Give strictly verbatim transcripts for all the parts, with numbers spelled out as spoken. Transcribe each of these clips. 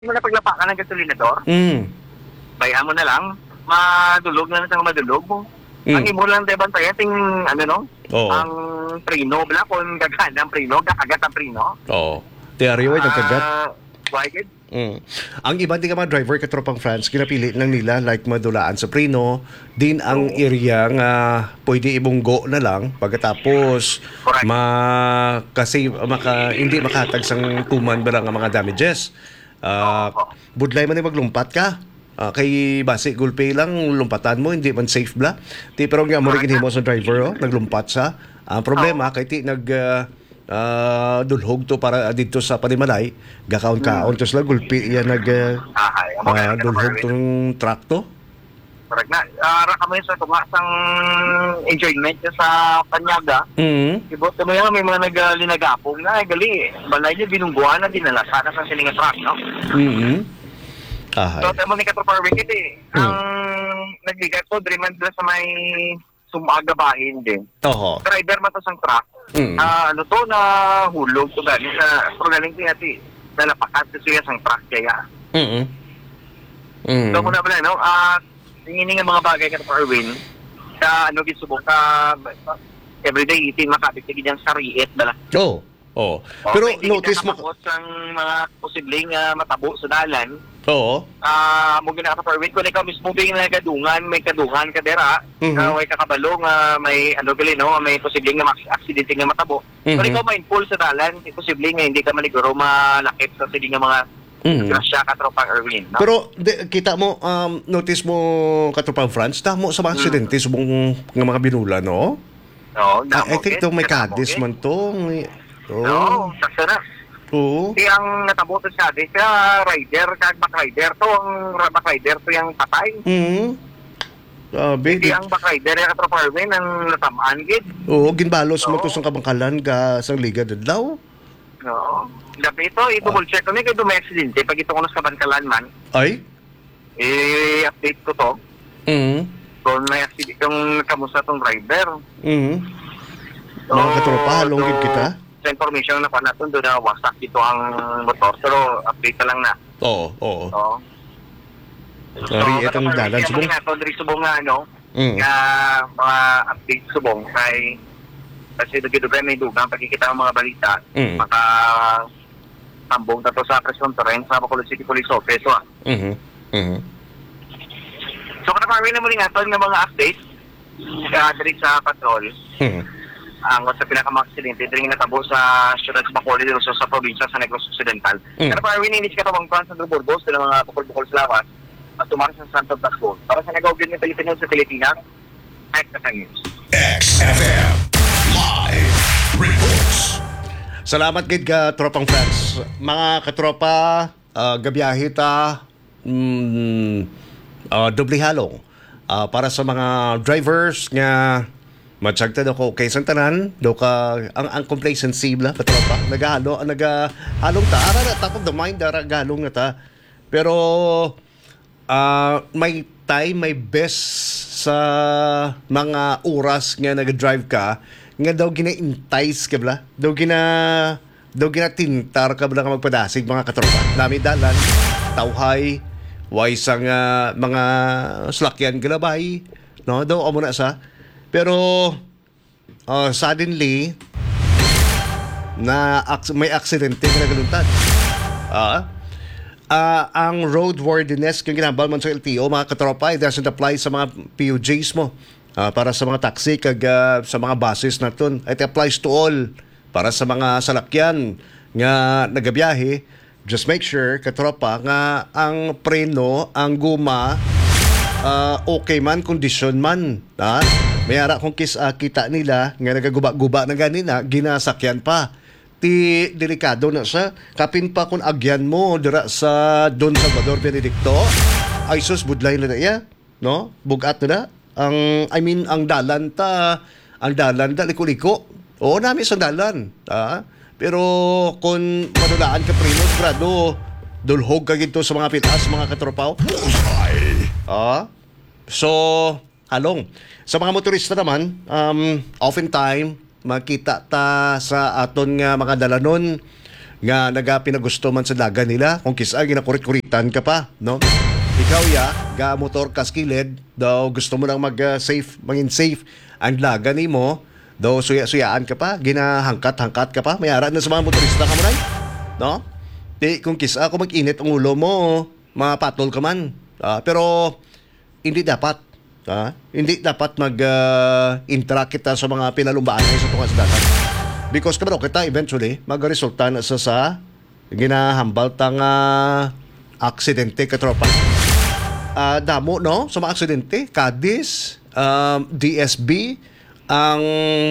mo na paglapa ka ng gasolinador, Mm. bayan mo na lang, madulog na lang madulog mo. Mm. Ang imo lang tayo bantayan, ting, ano no, Oo. ang prino, bala kung gagana ang prino, kakagat ang prino. Oo. Tearyo ay nagkagat. Ah, why good? Mm. Ang iba di ka mga driver katropang France, kinapili lang nila like madulaan sa preno, din ang Oo. area nga pwede ibunggo na lang pagkatapos Correct. ma kasi maka hindi makatag sang tuman ba lang ang mga damages. Ah, Oo. budlay man ay maglumpat ka. Ah, kay base gulpe lang lumpatan mo hindi man safe bla. Ti pero nga mo rin mo sa driver oh, naglumpat sa. Ang problema kay ti nag ah, ah, dulhog to para dito sa Panimalay, gakaon-kaon to sila gulpi yan nag Ah, ay, amo ah, kaya ka dulhog na tong truck to. Correct na. Ah, ra kamo sa tumasang enjoyment niya sa Panyaga. Mm. Ibot mo yan, may mga naglinagapong na, ay gali. Balay niya binungguan na dinala sana sa silinga truck, no? Mm. Ahay. So, tamo ni Katrapar Wicked eh. Hmm. Ang nagligat ko, driman dila sa may sumagabahin din. Oho. Driver man to sang truck. Mm. Ah, ano to na hulog to gani sa pero galing ti ati nalapakat to siya sang truck kaya. Mm. Mm. So muna pala no, ah tingin nga mga bagay ka for Erwin. Sa ano gisubok ka everyday itin makabit ti gyang sariit bala. Oh. Oh. Pero Okay, notice mo sang mga posibleng ah, matabo sa dalan. Oo. Ah, mo gina ka for Erwin kun ikaw mismo bing nagadungan, may kadungan ka dera, Mhm. ah, may kakabalo nga may ano gali no, may posibleng nga aksidente nga matabo. Mhm. Pero ikaw mindful sa dalan, posibleng nga hindi ka maliguro malakip sa siling nga mga Mhm. grasya ka tropang Erwin, no? Pero de, kita mo um, notice mo katropang France tamo sa mga aksidente subong nga mga binula no? no, I, I think to may kadis man to. May, No, oh. saksa na. Oo. Di ang natabutan sa atin, sa rider, kag back rider to, ang back rider to yung patay. Mm. Sabi, Di di, ang back rider yung katropang Erwin, ang natamaan gid. oo, ginbalos mo Oo. to sa kabangkalan ka sa liga daw. No. Dapat ito, i-double check ko ni kay may aksidente. Pag ito ko na sa Bankalan man, Ay? i-update ko to. Mm. Kung may aksidente, kung kamusta tong driver. Mm. Mga katropa, halongin so, kita. Sa information na pa natin, doon na wasak dito ang motor. Pero update na lang na. Oo, oo. Oo. Nari, itong dalan, subong. Kaya ito, dari subong nga, ano, Mm. nga mga update subong kay kasi dugay-dugay may dugang pagkikita ng mga balita, Mm. maka tambong na to sa press conference sa Bacolod City Police Office. So, ah. Mhm. Mhm. So, kanaparami na muli nga ito ng mga updates uh, diri sa patrol. Mhm. Ang sa pinaka-aksidente diri nga natabo sa siyudad sa Bacolod dito sa probinsya sa Negros Occidental. Mm. Kanaparami ni Inis Katawang Juan sa Burgos sila mga bukol-bukol sa lawas at tumakas sa Santo Tasco. Para sa nagawagin ng Pilipino sa Pilipinas, ay katangis. X F M Live Reports. Salamat gid ka tropang France. Mga katropa, uh, gabiyahe ta mm, uh, doble halong. Ah, para sa mga drivers nga matsagta daw ko kay sang tanan daw ka ang ang complacency bla katropa nagahalo nagahalong ta ara na top of the mind ara galong na ta pero ah, may time may best sa mga oras nga nag-drive ka nga daw gina-entice ka bla daw gina daw gina-tintar ka bla ka magpadasig mga katropa dami dalan tawhay way sang ah, mga slakyan galabay no daw amo na sa pero uh, suddenly na aks- may aksidente na nagaluntad. Ah, ah, ang roadworthiness kung ginambal man sa L T O mga katropa, it doesn't apply sa mga P U Js mo. Ah, para sa mga taxi kag ah, sa mga buses naton. It applies to all. Para sa mga salakyan nga nagabiyahe, just make sure katropa nga ang preno, ang guma ah, okay man, kondisyon man. Ha? Mayara kung kis, ah, kita nila nga nagaguba-guba na ganina, ginasakyan pa. Ti delikado na sa kapin pa kung agyan mo dira sa Don Salvador Benedicto. Ay sus budlay na na iya, no? Bugat na na. Ang I mean ang dalan ta, ang dalan ta liko-liko. Oo, nami sa dalan, ha? Pero kung madulaan ka primo, grado dulhog ka gito sa mga pitas, mga katropaw. Ah. So, halong. Sa mga motorista naman, um, oftentimes, makita ta sa aton nga mga dalanon nga naga pinagusto man sa daga nila kung kisa ginakurit-kuritan ka pa, no? Ikaw ya, ga motor ka skiled, daw gusto mo nang mag-safe, mangin safe ang laga nimo, daw suya-suyaan ka pa, ginahangkat-hangkat ka pa, may ara na sa mga motorista ka man, no? Di kung kisa ako mag-init ang ulo mo, mapatol ka man. Ah, pero hindi dapat, ah, hindi dapat mag-interact kita sa mga pinalumbaan sa tunga sa dagat. Because kamano kita eventually magresulta na sa sa ginahambal tang uh, aksidente katropa. Uh, damo no sa mga aksidente, Cadiz, um, D S B, ang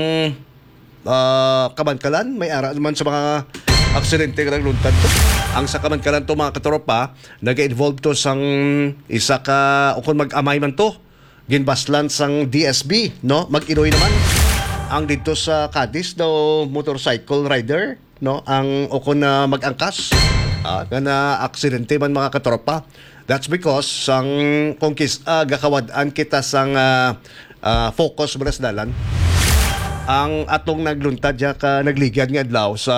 uh, Kabankalan, may ara naman sa mga aksidente ka nagluntad to. Ang sa Kabankalan to mga katropa, nag-involve to sang isa ka o kung mag-amay man to, ginbaslan sang D S B, no? Mag-inoy naman. Ang dito sa Cadiz daw motorcycle rider, no, ang ukon na mag-angkas uh, na aksidente man mga katropa. That's because sang kung kis uh, gakawad-an kita sang uh, uh, focus beras dalan ang atong nagluntad ya ka nagligad nga adlaw sa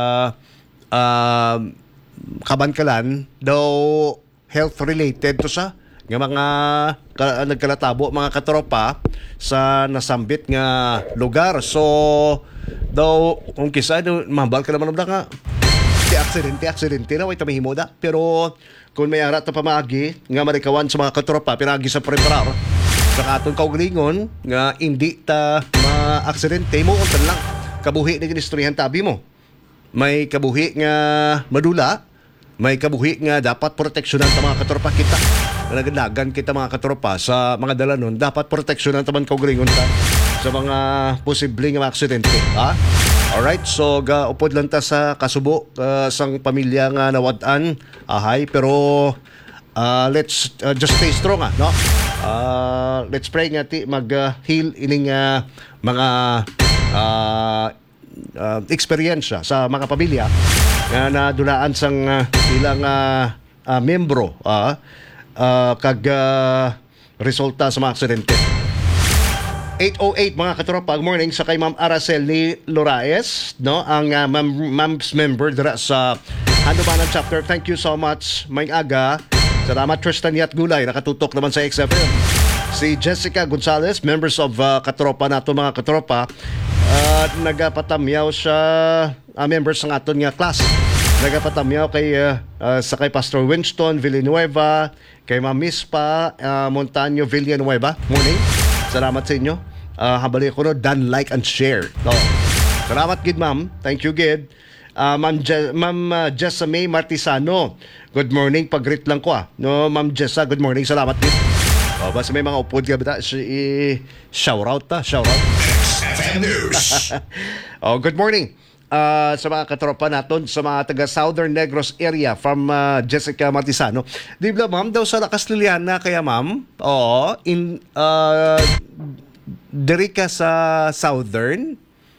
uh, Kabankalan daw health related to sa nga mga ka, nagkalatabo mga katropa sa nasambit nga lugar. So daw kung kisa daw mambal ka naman ka ti aksidente aksidente na way tamihimo da, pero kung may ara ta pamaagi nga marikawan sa mga katropa pinagi sa preparar sa aton kaugalingon nga hindi ta ma-aksidente mo untan lang kabuhi ni ginistoryahan tabi mo, may kabuhi nga madula, may kabuhi nga dapat proteksyonan ta mga katropa kita. Nagdagan kita mga katropa sa mga dalanon, dapat proteksyonan taman kaugalingon ta sa mga posibleng mga aksidente, ha? Alright, so ga upod lang ta sa kasubo uh, sang pamilya nga nawad-an ahay, pero uh, let's uh, just stay strong, ah, no? Uh, let's pray nga ti mag-heal uh, ining uh, mga uh, uh, eksperyensya sa mga pamilya nga nadulaan sang uh, ilang uh, uh, membro, ah, uh, kag uh, resulta sa mga aksidente. eight oh eight mga katropa, good morning sa kay Ma'am Araceli Loraes, no, ang uh, ma'am, ma'am's member dira sa Handumanan chapter. Thank you so much, may aga. Salamat Tristan Yat Gulay, nakatutok naman sa X F M. Si Jessica Gonzalez, members of uh, katropa nato mga katropa, uh, nagapatamyaw sa uh, members ng aton nga class. Nagapatamyaw kay uh, uh, sa kay Pastor Winston Villanueva, kay Ma'am Mispa uh, Montaño Villanueva. Morning. Salamat sa inyo. Uh, habali ko no, done, like, and share. No. Salamat, gid ma'am. Thank you, gid. Uh, ma'am, Je- ma'am uh, Jessa May Martisano. Good morning. Pag-greet lang ko, ah. No, ma'am Jessa, good morning. Salamat, gid. O, basta may mga upod ka ba? Shout out, ta. Shout out. X F M News. Oh, good morning. Uh, sa mga katropa naton sa mga taga Southern Negros area from uh, Jessica Martisano. Di ba ma'am daw sa Lakas Liliana kaya ma'am? Oo, in uh, diri ka sa Southern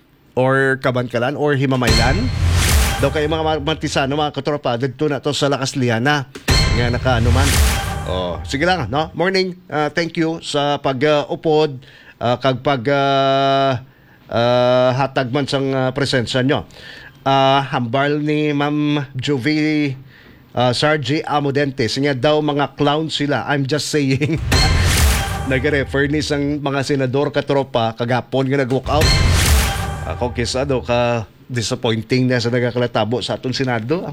or Kabankalan or Himamaylan. Daw kayo mga Martisano, mga katropa, dito na to sa Lakas Liliana. Nga nakaano man. Oh, sige lang, no? Morning. Uh, thank you sa pag-upod uh, kag pag uh, Uh, hatag man sang uh, presensya nyo. Uh, hambal ni Ma'am Jovi uh, Sargi Amodente. Sinya daw mga clown sila. I'm just saying. Nag-refer ni sang mga senador katropa kagapon nga nag-walk out. Ako kisa daw ka disappointing na sa nagakalatabo sa atong Senado.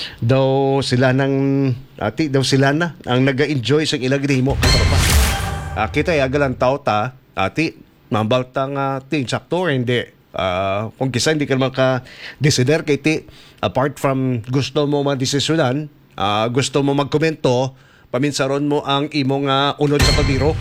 Daw sila nang ati daw sila na ang nag-enjoy sa ilang mo katropa. Uh, kita yagalang tao ta ati mambaltang uh, ting sakto hindi uh, kung kisa hindi ka maka-desider kay ti apart from gusto mo madesisyonan, uh, gusto mo magkomento, paminsaron mo ang imong uh, unod sa pabiro,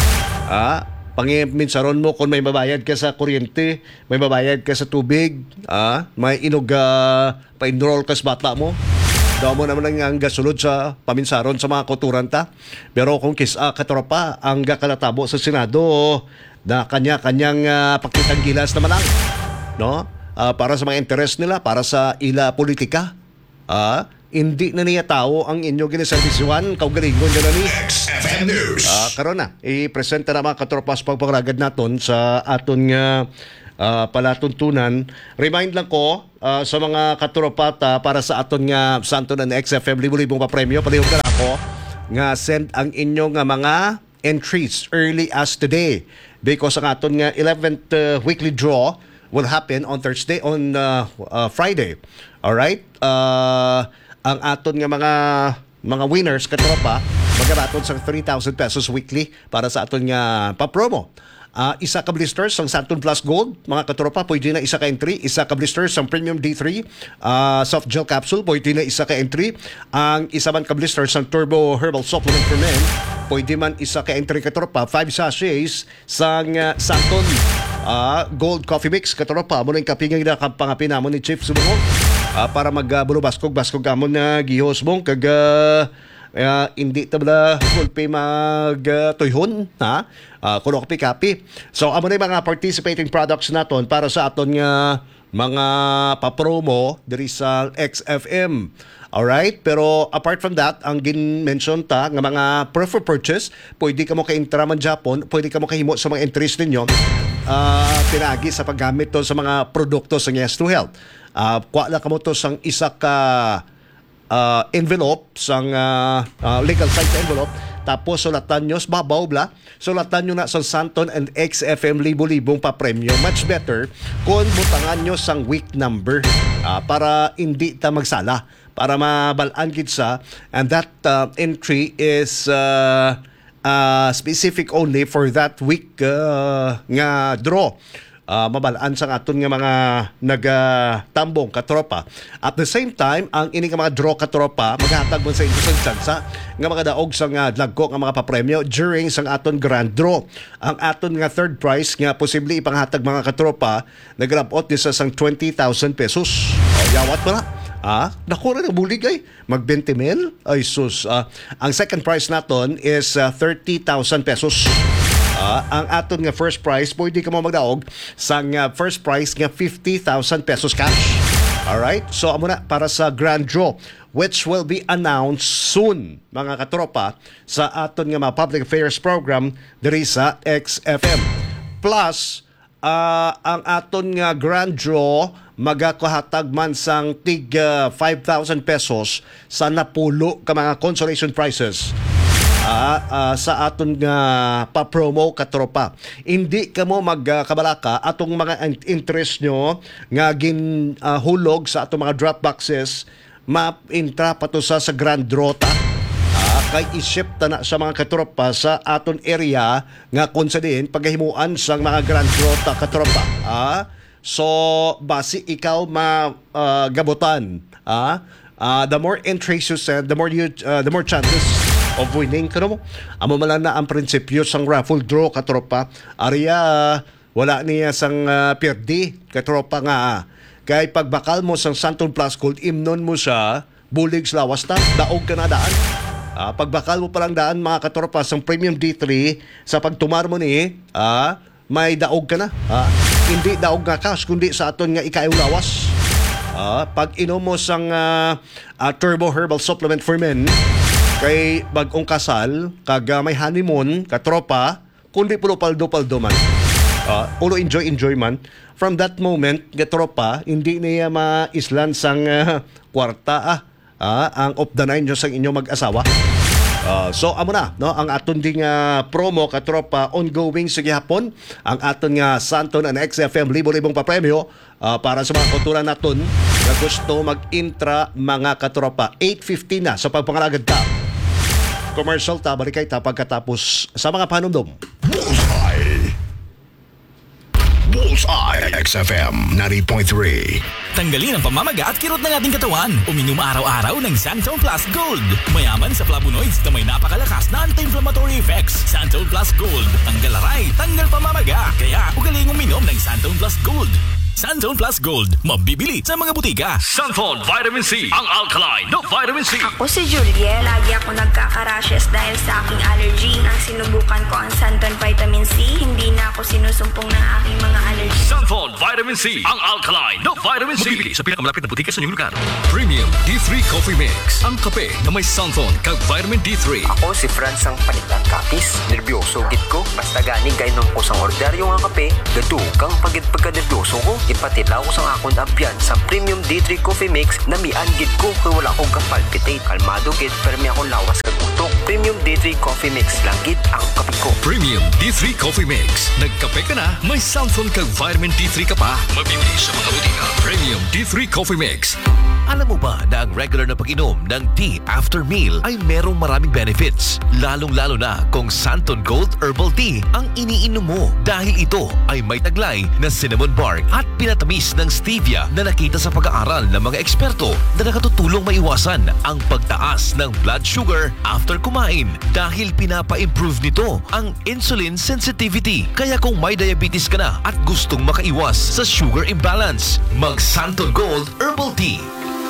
ah, pangiminsaron mo kung may mabayad ka sa kuryente, may mabayad ka sa tubig, ah, may inog uh, pa-enroll ka sa bata mo. Daw mo naman ang gasulod sa paminsaron sa mga kuturan ta. Pero kung kisa katropa ang gakalatabo sa Senado na kanya-kanyang uh, pakitang gilas naman lang, no? Uh, para sa mga interes nila, para sa ila politika. Uh, hindi na niya tao ang inyo giniservisyuhan, kaugalingon nyo na ni. X F M News. Uh, karon na, i-presenta na mga katropas pagpangragad naton sa aton nga uh, palatuntunan. Remind lang ko uh, sa mga katuropata para sa aton nga Santon and X F M libo-libong pa premyo. Palihog na ako nga send ang inyong nga mga entries early as today because ang aton nga eleventh uh, weekly draw will happen on Thursday, on uh, uh, Friday. Alright? Uh, ang aton nga mga mga winners katropa magabaton sa three thousand pesos weekly para sa aton nga pa-promo. Uh, isa ka blisters ng Santon Plus Gold, mga katropa, pwede na isa ka entry. Isa ka blisters ng Premium D three uh, soft gel capsule, pwede na isa ka entry. Ang isa man ka blisters ng Turbo Herbal Supplement for Men, pwede man isa ka entry katropa. Five sachets sang uh, Santon uh, Gold Coffee Mix katropa. Muna yung kapingin na pangapin namon ni Chief Subungo uh, para mag-bulo uh, baskog baskog gamon na gihos mong kag uh, Uh, hindi tabla kulpe mag uh, tuyhon ha uh, kuno kapi-kapi. So amo na yung mga participating products naton para sa aton nga mga pa-promo diri sa X F M. Alright? Pero apart from that, ang gin-mention ta nga mga proof of purchase, pwede ka mo ka-intra man Japon, pwede ka mo kahimo sa mga entries ninyo uh, pinagi sa paggamit to sa mga produkto sa Yes to Health. Uh, kuha lang ka mo to sang isa ka Uh, envelope sang uh, uh, legal size envelope, tapos sulatan nyo babaw bla sulatan nyo na sa Santon and X F M libo-libong pa premyo. Much better kung butangan nyo sang week number uh, para hindi ta magsala, para mabalaan gid sa, and that uh, entry is uh, uh, specific only for that week uh, nga draw. Uh, mabalaan sa aton nga mga nagatambong katropa. At the same time, ang ini nga mga draw katropa maghatag mo sa inyo sa tsansa nga mga daog sa nga dagko nga mga papremyo during sang aton grand draw. Ang aton nga third prize nga posible ipanghatag mga katropa nagrabot ni sa sang twenty thousand pesos. O yawat pala. Ah, nakura na bulig ay mag twenty mil ay sus. Uh, ang second prize naton is uh, thirty thousand pesos. Uh, ang aton nga first prize, pwede ka mo magdaog sang uh, first prize nga fifty thousand pesos cash. Alright? So, amo na para sa grand draw, which will be announced soon, mga katropa, sa aton nga mga public affairs program diri sa X F M. Plus, uh, ang aton nga grand draw, magakuhatag man sang tig uh, five thousand pesos sa napulo ka mga consolation prizes. Ah, uh, sa aton nga uh, pa-promo katropa. Hindi ka mo magkabalaka uh, atong mga interest nyo nga gin uh, hulog sa atong mga drop boxes, ma-intra pa to sa, sa grand draw ta. Uh, kay isip ta na sa mga katropa sa aton area nga konsadin paghimuan sa mga grand draw ta katropa. Ah, so basi ikaw ma uh, gabutan. Ah, uh, the more entries you send, the more you uh, the more chances of winning ka mo. Amo man na ang prinsipyo sang raffle draw katropa. Arya wala niya sang uh, perdi katropa nga. Kay pagbakal mo sang Santon Plus Gold, imnon mo sa bulig lawas ta, daog ka na daan. Uh, pagbakal mo palang daan mga katropa sang Premium D three, sa pagtumar mo ni, uh, may daog ka na. Uh, hindi daog nga cash, kundi sa aton nga ikaayaw lawas. Uh, pag inom mo sang uh, uh, Turbo Herbal Supplement for Men, kay bagong kasal, kag uh, may honeymoon, katropa, kundi pulo paldo-paldo man. Uh, pulo enjoy-enjoy man. From that moment, katropa, hindi niya ma-islan sang uh, kwarta ah, uh, ang of the nine nyo sang inyo mag-asawa. Uh, so, amo na, no? Ang aton ding uh, promo, katropa, ongoing sa gihapon. Ang aton nga Santon and X F M, libo-libong papremyo uh, para sa mga kultura naton na gusto mag-intra mga katropa. eight fifty na sa pagpangalagad ta. Commercial ta, balikay ta pagkatapos sa mga panumdum. Bullseye. Bullseye X F M ninety point three. Tanggalin ang pamamaga at kirot ng ating katawan. Uminom araw-araw ng Santon Plus Gold. Mayaman sa flavonoids na may napakalakas na anti-inflammatory effects. Santon Plus Gold. Tanggal aray, tanggal pamamaga. Kaya ugaling uminom ng Santon Plus Gold. Santon Plus Gold, mabibili sa mga butika. Santon Vitamin C, ang alkaline na vitamin C. Ako si Julia, lagi ako nagkaka-rashes dahil sa aking allergy. Nang sinubukan ko ang Santon Vitamin C, hindi na ako sinusumpong ng aking mga allergy. Santon Vitamin C, ang alkaline na vitamin C. Mabibili sa pinakamalapit na butika sa inyong lugar. Premium D three Coffee Mix, ang kape na may Santon kag vitamin D three. Ako si Franz ang panitang kapis. Nervyoso git ko. Basta ganing kay nung kusang orderyo nga kape, gadukang pagit pagkanervyoso ko. Ipatilaw ko sang akong ambiyan sa Premium D three Coffee Mix na mian git ko kay wala akong kapalpitate. Kalmado git pero may akong lawas kagutok. Premium D three Coffee Mix lang git ang kape ko. Premium D three Coffee Mix. Nagkape ka na, may Santon kag vitamin D three ka pa. Mabibili sa mga butika. Premium D three Coffee Mix. Alam mo ba na ang regular na pag-inom ng tea after meal ay merong maraming benefits? Lalong-lalo na kung Santon Gold Herbal Tea ang iniinom mo dahil ito ay may taglay na cinnamon bark at pinatamis ng stevia na nakita sa pag-aaral ng mga eksperto na nakatutulong maiwasan ang pagtaas ng blood sugar after kumain dahil pinapa-improve nito ang insulin sensitivity. Kaya kung may diabetes ka na at gustong makaiwas sa sugar imbalance, mag Santon Gold Herbal Tea.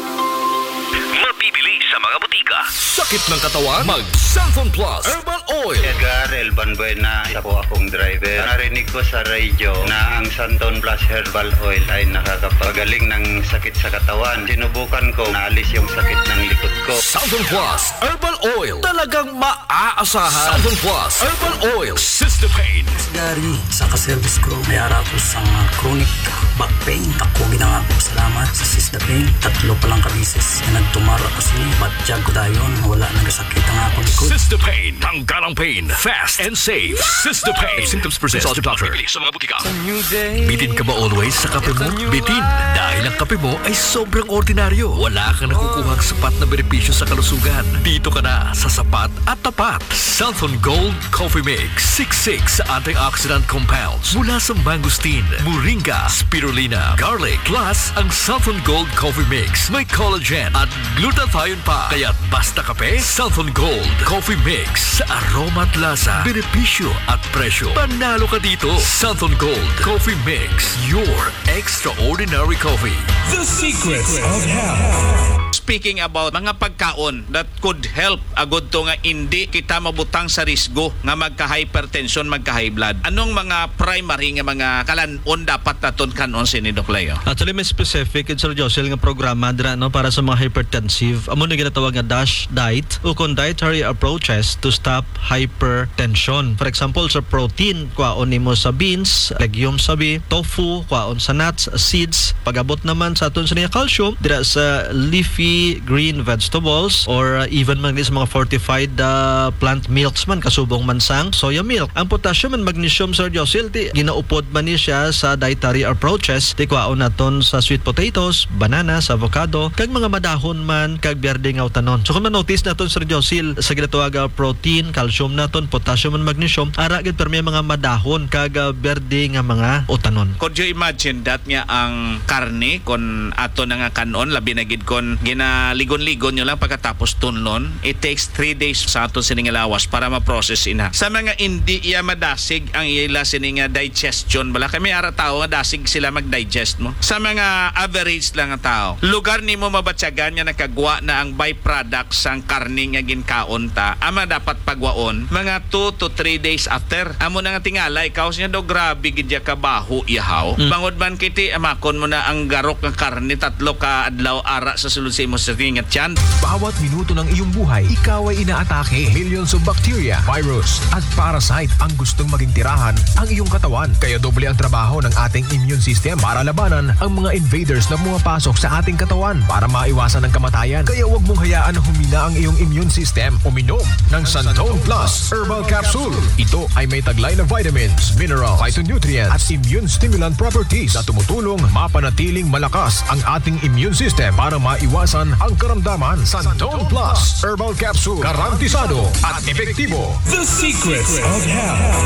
Mabibili sa mga butika. Sakit ng katawan? Mag Santon Plus Herbal Oil. Edgar Elban Buena, isa po akong driver. Narinig ko sa radio na ang Santon Plus Herbal Oil ay nakakapagaling ng sakit sa katawan. Sinubukan ko, naalis yung sakit ng likod ko. Santon Plus Herbal Oil. Talagang maaasahan. Santon Plus Herbal Oil. Sister Pain. Gary, sa kaservice ko, may ara ko sa mga chronic back pain. Ako ginanga ko salamat sa Sister Pain. Tatlo pa lang kabisis na nagtumara ko siya. Batjag ko dayon, wala nagasakit ang akong likod. Sister Pain. Tanggalang pain. Fast and safe. Sister Pain. If symptoms persist, consult your doctor. Bibili sa mga butika. Bitin ka ba always sa kape mo? Bitin. Dahil ang kape mo ay sobrang ordinaryo. Wala kang nakukuhang sapat na benepisyo sa kalusugan. Dito ka na sa sapat at tapat. Santon Gold Coffee Mix. sixty-six antioxidant compounds mula sa mangosteen, moringa, spirulina, garlic. Plus, ang Santon Gold Coffee Mix may collagen at glutathione pa. Kaya't basta kape, Santon Gold Coffee Mix. Sa aroma at lasa, benepisyo at presyo. Panalo ka dito. Santon Gold Coffee Mix. Your extraordinary coffee. The secrets of health. Speaking about mga pagkaon that could help agud to nga hindi kita mabutang sa risgo nga magka-hypertension, magka-high blood. Anong mga primary nga mga kalan-on dapat naton kanon sini Doc Leo? Actually, may specific in Sir Josel nga programa dira no para sa mga hypertensive. Amo na ginatawag nga DASH diet o kung dietary approaches to stop hypertension. For example, sa protein, kwaon nimo sa beans, legumes sabi, tofu, kwaon sa nuts, seeds. Pag-abot naman sa aton sa niya calcium dira sa leafy green vegetables or uh, even man sa mga fortified uh, plant milks man kasubong mansang soya milk. Ang potassium and magnesium, Sir Josil, di ginaupod man ni siya sa dietary approaches. Di kwaon naton sa sweet potatoes, bananas, avocado, kag mga madahon man kag berde nga utanon. So kung ma-notice naton, Sir Josil, sa ginatawag uh, protein, calcium naton, potassium and magnesium, ara gid permi mga madahon kag uh, berde nga mga utanon. Could you imagine that nga ang karne kon ato na nga kanon labi na gid kon gina ligon-ligon nyo lang pagkatapos tunlon, it takes three days sa aton sining lawas para ma-process ina. Sa mga hindi iya madasig ang ila sining digestion, bala kami ara tao nga dasig sila mag-digest mo. Sa mga average lang nga tao, lugar nimo mabatyagan nga nakagwa na ang byproduct sang karne nga ginkaon ta, ama dapat pagwaon mga two to three days after. Amo na nga tingala ikaw siya do grabe gid ya kabaho ihaw. Mm. Bangod man kiti amakon mo na ang garok nga karne tatlo ka adlaw ara sa sulod sa imo sa tingat yan. Bawat minuto ng iyong buhay, ikaw ay inaatake. Millions of bacteria, virus, at parasite ang gustong maging tirahan ang iyong katawan. Kaya doble ang trabaho ng ating immune system para labanan ang mga invaders na pumapasok sa ating katawan para maiwasan ang kamatayan. Kaya huwag mong hayaan na humina ang iyong immune system. Uminom ng Santon Plus Herbal Capsule. Ito ay may taglay na vitamins, minerals, phytonutrients, at immune stimulant properties na tumutulong mapanatiling malakas ang ating immune system para maiwasan ang karamdaman. Santon Plus Herbal Capsule, garantisado at epektibo. The secrets of health.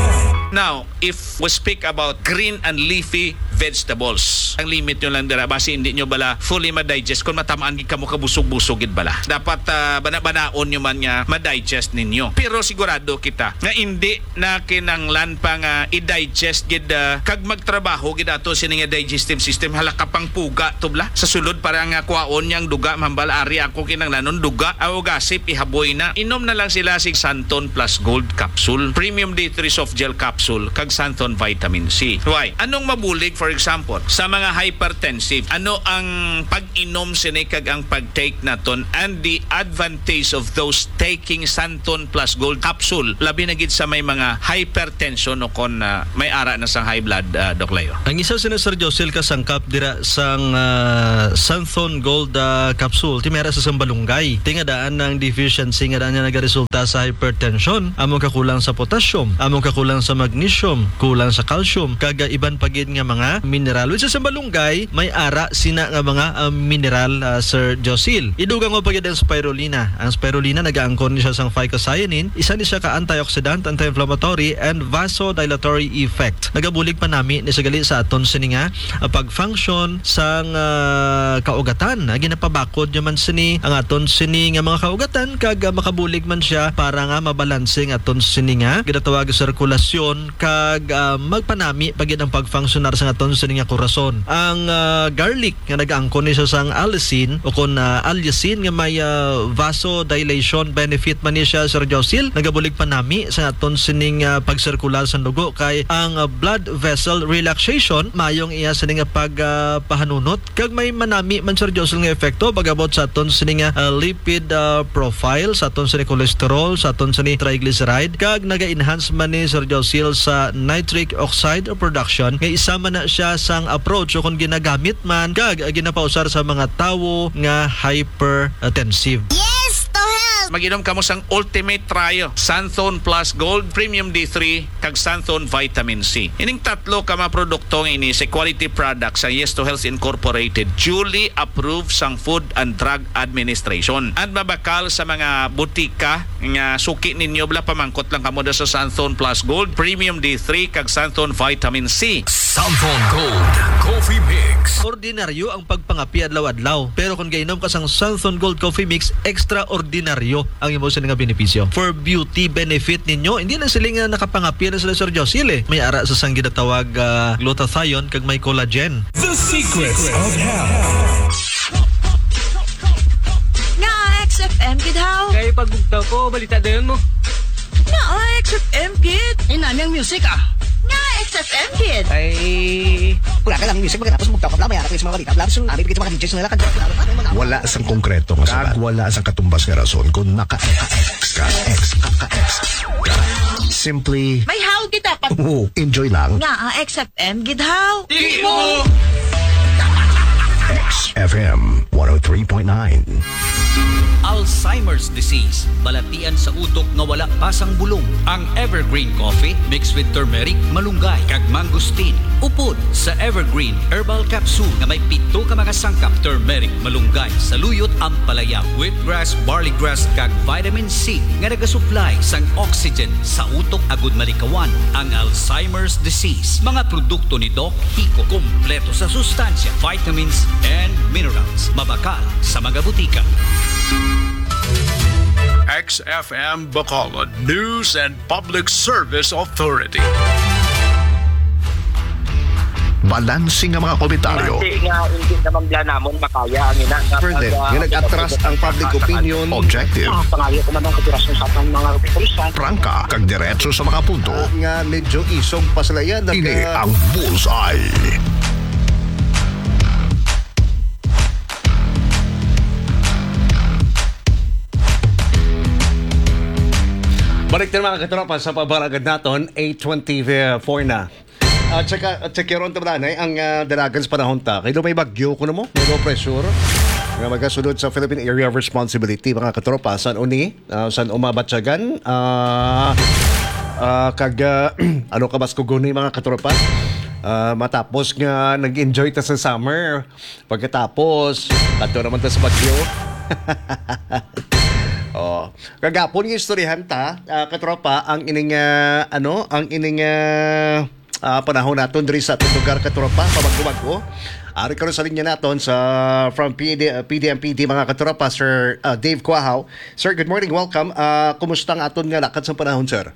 Now, if we speak about green and leafy vegetables, ang limit nyo lang dira basi hindi nyo bala fully ma-digest kung matamaan gid kamo kabusog-busog gid bala. Dapat uh, bana-banaon nyo man nga ma-digest ninyo. Pero sigurado kita nga hindi na kinanglan pa nga i-digest gid uh, kag magtrabaho gid ato sini nga digestive system hala ka pang puga tubla sa sulod para nga kuwaon yang duga mambal ari ako kinanglanon duga aw gasip ihaboy na. Inom na lang sila sig Santon Plus Gold Capsule, Premium D three Soft Gel Capsule kag Santon Vitamin C. Why? Anong mabulig for example sa mga hypertensive? Ano ang pag-inom sini kag ang pag-take naton and the advantage of those taking Santon Plus Gold Capsule labi na gid sa may mga hypertension o kon uh, may ara na sang high blood uh, Doc Leo. Ang isa sina Sir Josel kasangkap dira sang uh, Santon Gold uh, Capsule timera sa sambalunggay. Tingadaan ng deficiency nga daan nga nagaresulta sa hypertension, among kakulang sa potassium, among kakulang sa magnesium, kulang sa calcium, kaga iban pagid nga mga mineral. Which sa sambalunggay may ara sina nga mga uh, mineral uh, Sir Josel. Idugang mo pagid ang spirulina. Ang spirulina nagaangkon ni siya sang phycocyanin, isa ni siya ka antioxidant, anti-inflammatory and vasodilatory effect. Nagabulig pa nami ni sagali sa aton sini nga uh, pag-function sang uh, kaugatan. Uh, ginapabakod nyo man sini ang aton sini nga mga kaugatan kag uh, makabulig man siya para nga mabalansing aton sini nga ginatawag sirkulasyon kag uh, magpanami pagid ang pag-functionar sa aton sini nga korason. Ang uh, garlic nga nag-angkon ni siya sang allicin o kon uh, allicin nga may uh, vasodilation benefit man ni siya Sir Josel. Nagabulig pa nami sa aton sining uh, pagsirkular sa dugo kay ang uh, blood vessel relaxation mayong iya sining nga pagpahanunot uh, kag may manami man Sir Josel nga epekto pagabot sa aton sining nga uh, lipid uh, profile, sa aton sining cholesterol, sa aton sining triglyceride kag naga-enhance man ni Sir Josel sa nitric oxide production nga isa man na siya sang approach o kung ginagamit man kag uh, ginapausar sa mga tawo nga hypertensive. Mag-inom kamo sang Ultimate Trio, Santon Plus Gold, Premium D three, kag Santon Vitamin C. Ining tatlo ka mga produkto nga ini sa quality products sa Yes to Health Incorporated, duly approved sang Food and Drug Administration. At mabakal sa mga butika nga suki ninyo bla pamangkot lang kamo da sa Santon Plus Gold, Premium D three, kag Santon Vitamin C. Santon Gold Coffee Mix. Ordinaryo ang pagpangapi adlaw-adlaw, pero kung gainom ka sang Santon Gold Coffee Mix, extraordinaryo ang imo sa nga benepisyo. For beauty benefit ninyo, hindi na sila nga nakapangapi na sila Sir Josel eh. May ara sa sang ginatawag uh, glutathione kag may collagen. The Secrets of Health. Nga X F M kid how? Kaya pagbugtaw ko, balita dayon mo. Nga X F M kid. Eh, nami ang music ah. Nga X F M kid. Ay, wala ka lang music magkatapos bugtaw ka bla may ara sa mga balita bla so abi kita mga D Js nila kan. Wala sang konkreto nga sabat. Wala sang katumbas nga rason kung naka-X ka, X ka, X ka. Simply, May how kita pag... oh, enjoy lang. Nga X F M kid how? di mo! X F M one oh three point nine. Alzheimer's disease, balatian sa utok nga wala pasang bulong. Ang Evergreen Coffee mixed with turmeric, malunggay, kag mangosteen. Upod sa Evergreen Herbal Capsule nga may pito ka mga sangkap, turmeric, malunggay, saluyot, ampalaya, wheatgrass, barley grass, kag vitamin C nga nagasupply sang oxygen sa utok agud malikawan ang Alzheimer's disease. Mga produkto ni Doc Hiko, kompleto sa sustansya, vitamins and minerals. Mabakal sa mga butika. X F M Bacolod News and Public Service Authority. Balansing ang mga komentaryo. Hindi nga, hindi naman bla namon makaya ang ina. Further, nga nag-atras ang public opinion. Objective. Ah, pangayo ko naman katirasyon sa atong mga pulisan. Prangka, kag diretso sa mga punto. Uh, nga medyo isog pa sila yan. Ini ang Bullseye. Balik na mga katropa sa pabaragad naton, eight twenty-four na. At saka, at saka ron tabalanay, ang uh, dalagan sa panahon ta. Kaya may bagyo ko na mo, may low pressure. Nga magasunod sa Philippine Area of Responsibility, mga katropa, saan uni, uh, saan umabatsagan, ah, uh, uh, kag, uh, ano ka mas kugunay mga katropa? Uh, matapos nga nag-enjoy ta sa summer. Pagkatapos, ato naman ta sa bagyo. Oh, kagapon yung istoryahan ta, ah, katropa, ang ining ah, ano, ang ining ah, ah, panahon naton diri sa atong lugar, katropa, pabagko-bagko. Ari karon sa linya naton sa from P D, uh, P D M P D mga katropa, Sir ah, Dave Quahaw. Sir, good morning, welcome. Ah, kumusta ang aton nga lakad sa panahon, sir?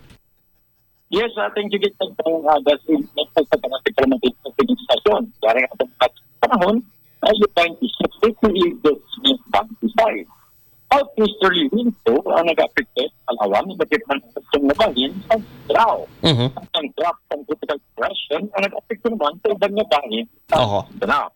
Yes, uh, thank you git sa uh, dahil next sa tanong sa Clemente sa station. Dari ang atong panahon ay yung twenty-six fifty the twenty-five. Southeasterly wind po ang nag-apekte sa Palawan, bakit man sa nabahin sa Mindanao. Mhm. Ang drop ng tropical depression ang nag-apekte naman sa ibang nabahin sa Oho. Mindanao.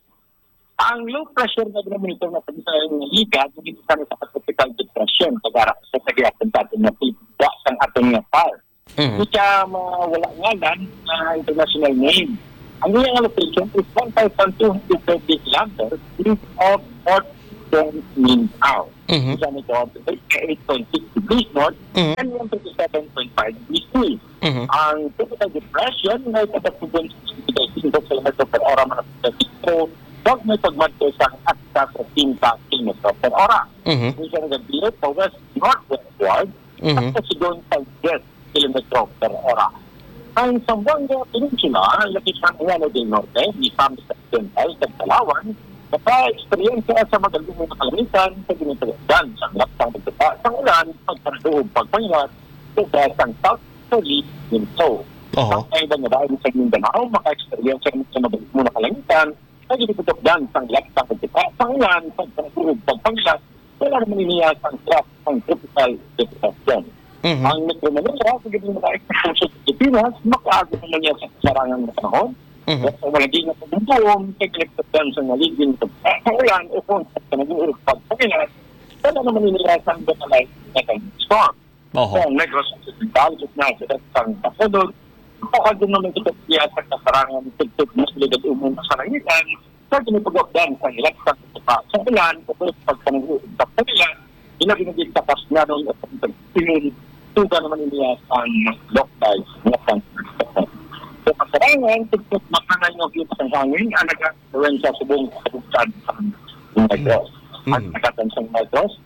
Ang low pressure na ginamito na sa liga, hindi sa sa tropical depression kagara sa tagiatan natin na pizza ang atong nga fire. Mhm. Hindi ka mawala ngalan na international name. Ang iyang location is one thousand two hundred thirty kilometers east of Port St. Mindanao. Mhm. Isa nito, eight point six degrees north Mhm. and one thirty-seven point five degrees east. Mhm. Ang tropical depression may kapatubon sa fifty kilometers per hora mga pagkakito, huwag may pagmadto sa akta sa fifty kilometers per hora. Mhm. Isa na gabi sa west northwestward Mhm. at sigurong sa ten kilometers per hora. Ang Zamboanga Peninsula, lakisan ng Llano del Norte, di Pam sa Occidental, sa Palawan, naka-experiensya sa magaling na kalamitan sa ginitagdan sa laktang pagkata sa ulan, pagpanadoog, pagpangat, sa dasang South Solid Minto. Oho. Ang iba na dahil sa Mindanao, maka-experiensya sa magaling na kalamitan sa ginitagdan sa laktang pagkata sa ulan, pagpanadoog, pagpangat, wala naman iniyas ang trap ng tropical depression. Mhm. Ang Metro Manila, sa gabi na ka-experience sa Pilipinas, makaagod naman niya sa kasarangan ng panahon. Mhm. Sa malagay na pagbubuong, sa kinagtagdan sa naligin sa pangalan o kung sa nag-uurog pagpakilas, wala naman inilasan ba talay na storm. Oho. So, ang Negros Occidental, na sa dasang Bacolod, makaagod naman ito siya sa kasarangan ng tigtog na silidad umong kasarangitan, sa ginipagawdan sa nilaksang sa sa ulan o kung sa pagpanag-uurog pagpakilas, inagin tapas na doon at pagpinili tuga naman niya ang lockdown na pang-pagpapag. So, kasarangan, tigtot makanay ng view sa hangin, ang nag-gawin sa subong kabuksan sa Negros. At nakatansang Negros,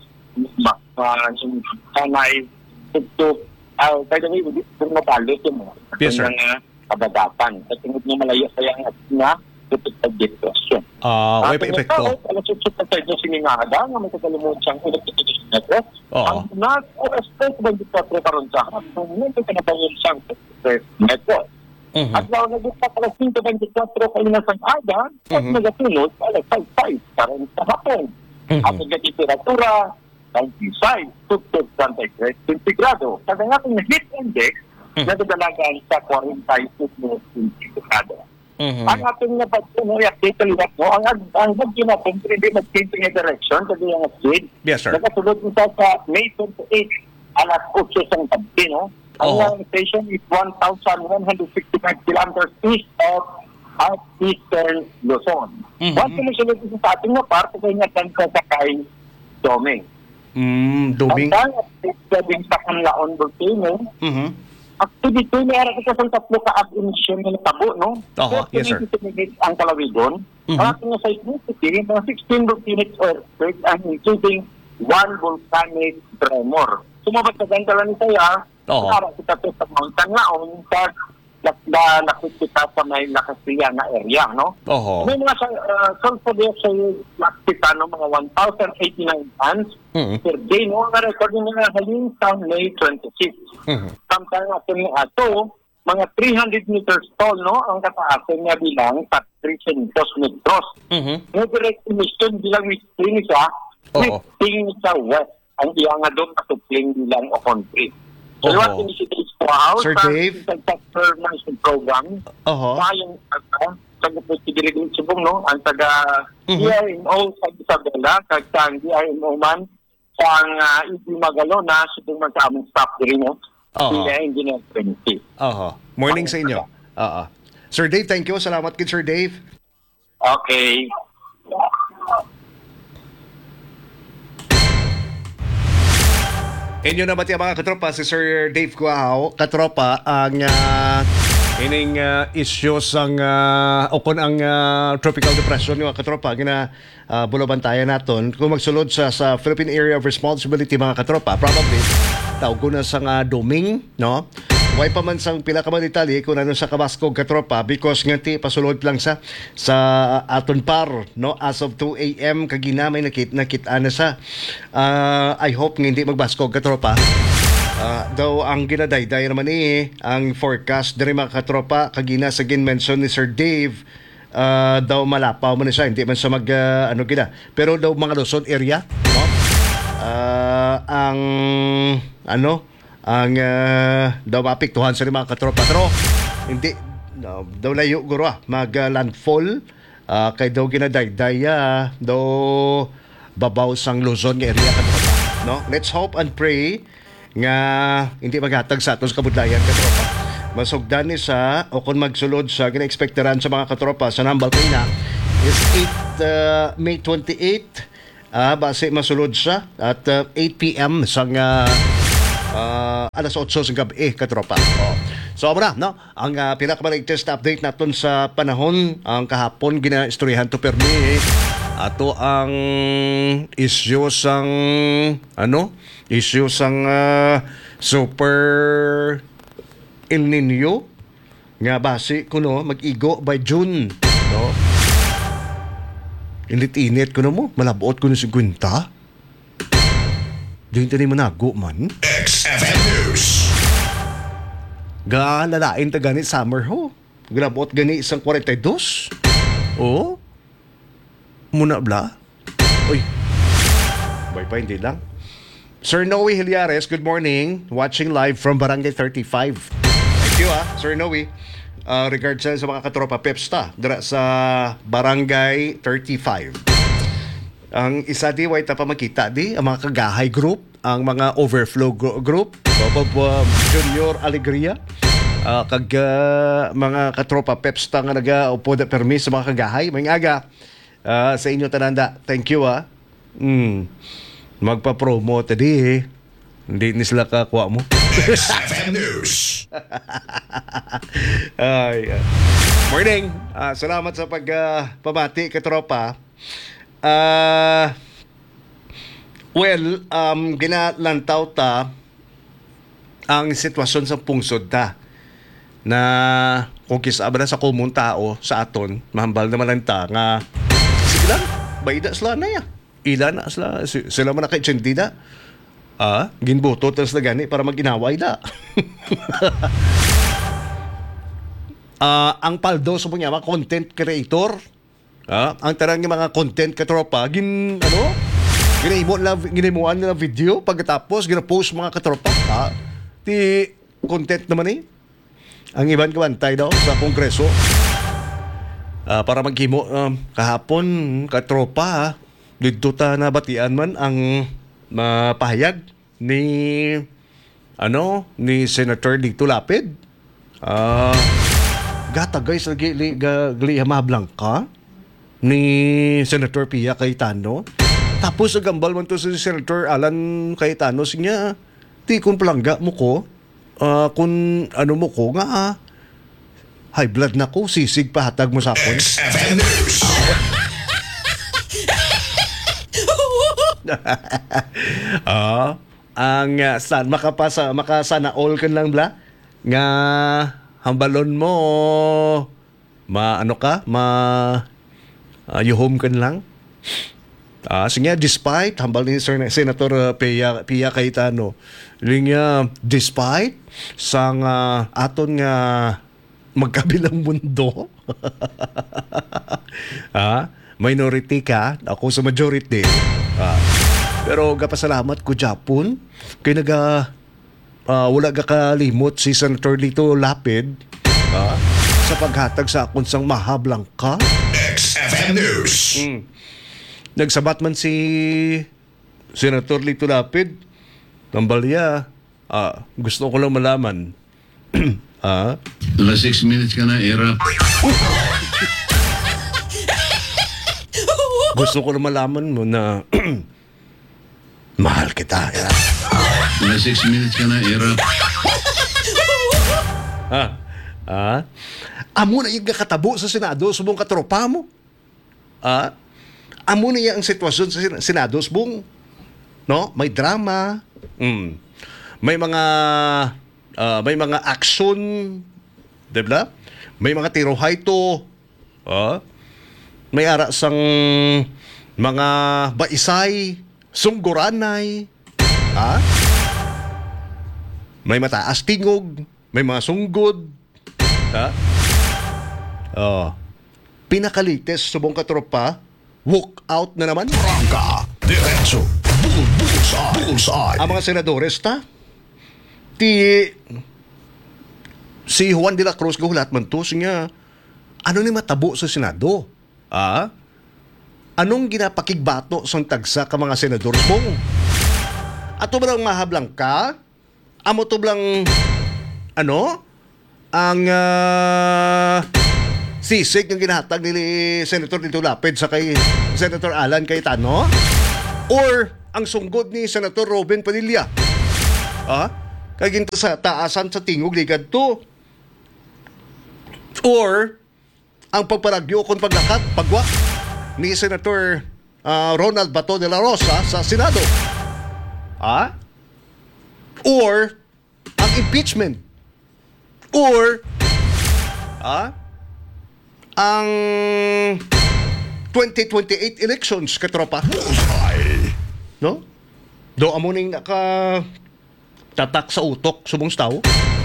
sanay, tigtot, by the way, kung mabalit yung mga Yes, sir. kabagatan. Kasi hindi malayo sa yung at na tigtot depression. Ah, may epekto. Alam sa sa tayo siningada nga may kagalimutan siyang electrification network. Oo. Ang not respect ba dito karon sa kung may kanabayan siyang network. Mhm. At law na dito alas five twenty-four kayo na sa aga, at Mhm. nagatulog alas five five karon sa hapon. Mhm. At ang temperatura ninety-five tugtog centigrade centigrado. Kada nga ang heat index nadadalagan sa forty-two centigrado. Mhm. Ang ating nabatid mo, i-update ulit mo, ang ang bagyo natin, hindi mag-change yung direction, kasi yung speed. Yes, sir. Nakasulod nito sa May twenty-eighth, alas eight ng tabi, no? Oo. Ang station is one thousand one hundred sixty-five kilometers east of southeastern Luzon. Mhm. Once sumusunod ito sa ating na part, kaya nga tanka sa kain Doming. Mm, duming. Ang gabing sa Canlaon Volcano, Mhm. activity na ara kita sa tatlo ka ab-emission na tabo, no? Oho, yes, sir. Ang Kalawigon. Mhm. Ang ating seismicity, mga sixteen volcanic earthquakes and including one volcanic tremor. Sumabot sa ganda lang ito, ya. Oho. Ara kita to sa mountain laon, sa na nakikita sa may Lakasiya na area, no? Oho. May mga uh, sulfur dioxide nakikita, no? Mga one thousand eighty-nine tons Mhm. per day, no? Ang record nyo nga haling sa May twenty-sixth. Mhm. Samtang atin nga ato, mga three hundred meters tall, no? Ang kataasan nga bilang sa three meters. Mhm. Yung direct emission bilang within siya, Oo. within sa west. Ang iya nga doon katupling bilang o country. So, Oo. what initiative is wow, Sir sa Dave? sa sector management program, Oho. mayong uh, sa Gupit Sigilid Subong, no? Ang taga Mhm. D R M O sa Isabela, kag sa D R M O man, sa uh, Ibi Magalo na subong man sa among staff diri, no? Oo. Sila engineer Trinity. Oho. Morning sa inyo. Oo. Sir Dave, thank you. Salamat kid Sir Dave. Okay. Inyo na ba tiya mga katropa, si Sir Dave Quahaw, katropa, ang uh, Ining uh, issues ang uh, o kung ang uh, tropical depression yung mga katropa gina uh, bulabantayan naton kung magsulod sa sa Philippine Area of Responsibility mga katropa probably tawag ko na sa nga doming no way pa man sang pila ka man detalye kung ano sa kabaskog katropa because nganti pasulod lang sa sa aton par no as of two a.m. kagina may nakit nakita na sa uh, I hope nga hindi magbaskog katropa. Uh, daw ang ginadayday naman eh ang forecast dari mga katropa kagina sa gin-mention ni Sir Dave uh, daw malapaw man siya hindi man siya mag uh, ano gina pero daw mga Luzon area no uh, ang ano ang uh, daw mapiktuhan sa mga katropa pero hindi no, daw layo guro ah, mag uh, landfall uh, kay daw ginadayday uh, daw babaw sang Luzon area katropa no let's hope and pray nga hindi maghatag sa atos kabudlayan katropa. Masugdan ni sa o kung magsulod sa gina-expecteran sa mga katropa sa Nambal Kaina is eight uh, May twenty-eighth uh, base masulod sa at uh, eight p.m. sang uh, uh, alas otso sa gabi katropa. Oh. So abra no ang uh, pinaka-latest update naton sa panahon ang kahapon gina-istoryahan to permi ato ang issue sang ano issue sang uh, super El Nino nga base kuno mag-igo by June no init-init kuno mo malabuot kuno si Gwinta diyan tani manago man X F M News ga lalain ta gani summer ho grabuot gani isang forty-two oh muna bla oy bye pa hindi lang Sir Noe Hilyares, good morning. Watching live from Barangay thirty-five. Thank you ah, Sir Noe. Uh, regards sa mga katropa Pepsta dira sa Barangay thirty-five. Ang isa di way ta pa makita di ang mga kagahay group, ang mga overflow group, Bob uh, Junior Alegria, uh, kag uh, mga katropa Pepsta nga naga-upo da permis sa mga kagahay. May aga uh, sa inyo tananda. Thank you ah. Mm. Magpa-promo tadi eh. Hindi ni sila kakuha mo. X F M News. Ay, uh, morning. Uh, salamat sa pagpamati uh, katropa. Uh, well, um, ginalantaw ta ang sitwasyon sa pungsod ta na kung kisabra sa komong tao sa aton, mahambal naman lang ta nga sige lang, bayda sila na ya. Ilan na sila, sila man naka-itsendida. Ah, ginbuto tas na gani para mag-inaway da. uh, ang paldo sa mga mga content creator, ah, ang tarang ng mga content katropa, gin, ano, ginimo na, ginimuan nila video, pagkatapos, gina-post mga katropa, ah, ti content naman eh. Ang iban kabantay daw sa kongreso, ah, para maghimo, um, kahapon, katropa, ah, dito ta nabatian man ang mapahayag ni ano ni Senator Lito Lapid. Ah, uh, gata guys lagi li gali Blanca ni Senator Pia Cayetano. Tapos agambal man to si Senator Alan Cayetano sinya ti kun palangga mo ko uh, kun ano mo ko nga ah, high blood na ko sisig pahatag mo sa akon. oh, ang uh, san makapasa makasana all kan lang bla nga hambalon mo ma ano ka ma uh, yuhom kan lang ah uh, sige despite hambal ni Sir Senator uh, Pia Pia Cayetano linya despite sang uh, aton nga magkabilang mundo ah minority ka ako sa majority. Ah, pero gapasalamat ko Japon kay naga uh, wala ga kalimot si Senator Lito Lapid ah, sa paghatag sa akon sang mahablang ka X F M News. Mm. Nagsabat man si Senator Lito Lapid tambalya ah, gusto ko lang malaman ah Last six minutes ka na era. Gusto ko na malaman mo na mahal kita. Last six minutes ka na, era. Ah, Ah? Amo na yung kakatabo sa Senado, subong katropa mo. Ah? Amo na yung sitwasyon sa Sen- Senado, subong, no? May drama, mm. may mga ah, may mga action, diba? May mga tirohay to, ah? May ara sang mga baisay, sungguranay, ah? May mataas tingog, may mga sunggod, ha? Oh. Pinakalites subong katropa, walk out na naman. Prangka, diretso, bul bullseye, bullseye. Ang mga senadores ta, ti si Juan de la Cruz gulat man to siya. Ano ni matabo sa Senado? Ah? Anong ginapakigbato sa tagsa ka mga senadores mo? Ato ba lang mahablang ka? Amo to blang ano? Ang uh, sisig ng ginahatag ni Senator Lito Lapid sa kay Senator Alan Cayetano? Or ang sunggod ni Senator Robin Padilla? Ah? Kaya ginto sa taasan sa tingog ligad to? Or ang pagparagyo kung paglakat, pagwa ni Senator uh, Ronald Bato de la Rosa sa Senado? Ah? Or ang impeachment? Or ah, ang twenty twenty-eight elections, katropa? No? Do amo ning naka tatak sa utok subong tao?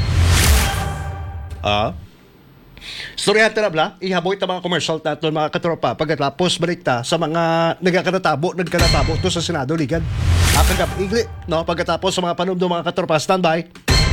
Ah? Storyahan ta na bla, ihaboy ta mga commercial tato mga katropa pagkatapos balik ta sa mga nagkakanatabo, nagkanatabo to sa Senado ligad. Akagap igli, no? Pagkatapos sa mga panumdo mga katropa, standby.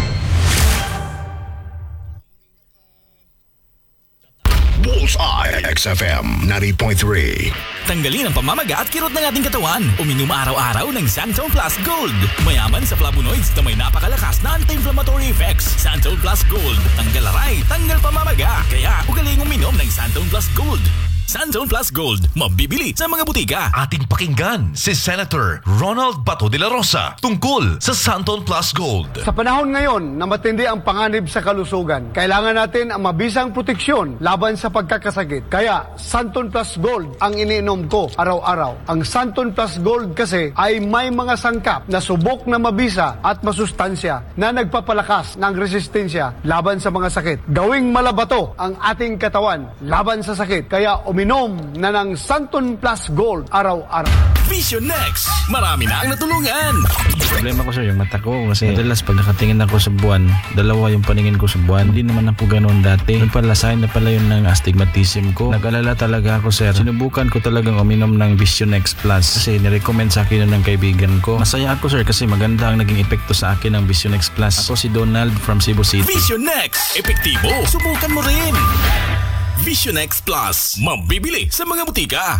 Bullseye X F M ninety point three. Tanggalin ang pamamaga at kirot ng ating katawan. Uminom araw-araw ng Santol Plus Gold. Mayaman sa flavonoids na may napakalakas na anti-inflammatory effects. Santol Plus Gold. Tanggal aray, tanggal pamamaga. Kaya ugaling uminom ng Santol Plus Gold. Santol Plus Gold. Mabibili sa mga butika. Ating pakinggan si Senator Ronald Bato de la Rosa tungkol sa Santol Plus Gold. Sa panahon ngayon na matindi ang panganib sa kalusugan, kailangan natin ang mabisang proteksyon laban sa pagkakasakit. Kaya Santon Plus Gold ang iniinom ko araw-araw. Ang Santon Plus Gold kasi ay may mga sangkap na subok na mabisa at masustansya na nagpapalakas ng resistensya laban sa mga sakit. Gawing malabato ang ating katawan laban sa sakit. Kaya uminom na ng Santon Plus Gold araw-araw. Vision Next! Marami na ang natulungan! Problema ko sir, yung mata ko kasi madalas pag nakatingin ako sa buwan, dalawa yung paningin ko sa buwan. Hindi naman ako ganoon dati. Yung pala sign na pala yun ng astigmatism ko. Nag-alala talaga ako sir. Sinubukan ko talagang uminom ng Vision Next Plus kasi nirecommend sa akin yun ng kaibigan ko. Masaya ako sir kasi maganda ang naging epekto sa akin ng Vision Next Plus. Ako si Donald from Cebu City. Vision Next! Epektibo! Subukan mo rin! Vision Next Plus. Mabibili sa mga butika.